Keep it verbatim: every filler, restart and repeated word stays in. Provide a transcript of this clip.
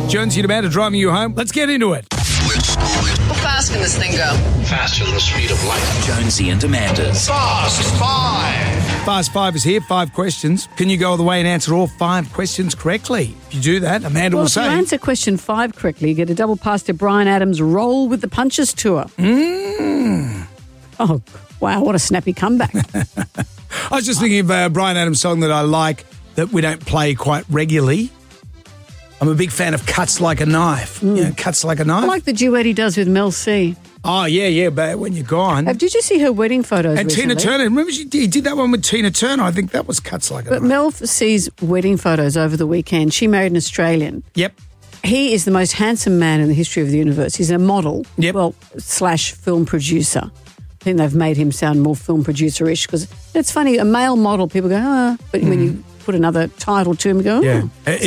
Jonesy and Amanda driving you home. Let's get into it. How fast can this thing go? Faster than the speed of light. Jonesy and Amanda's Fast Five. Fast Five is here. Five questions. Can you go all the way and answer all five questions correctly? If you do that, Amanda Well, will if you say... answer question five correctly, you get a double pass to Bryan Adams' Roll with the Punches tour. Mm. Oh, wow, what a snappy comeback. I was just thinking of a Bryan Adams song that I like that we don't play quite regularly. I'm a big fan of Cuts Like a Knife. Mm. You know, Cuts Like a Knife. I like the duet he does with Mel C. Oh, yeah, yeah, but when you're gone. Uh, did you see her wedding photos And recently? Tina Turner. Remember she did, he did that one with Tina Turner. I think that was Cuts Like a But Knife. Mel C's wedding photos over the weekend, she married an Australian. Yep. He is the most handsome man in the history of the universe. He's a model, Yep. well, slash film producer. I think they've made him sound more film producer-ish because it's funny, a male model, people go, ah, but Mm. when you put another title to him, you go, oh. Yeah. Uh,